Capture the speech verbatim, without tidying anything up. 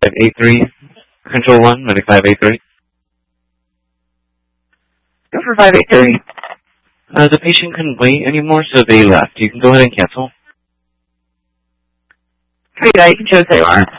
five eight three. Control one, running five eight three. Go for five eight three. Uh, the patient couldn't wait anymore, so they left. You can go ahead and cancel. Frida, you can choose they are.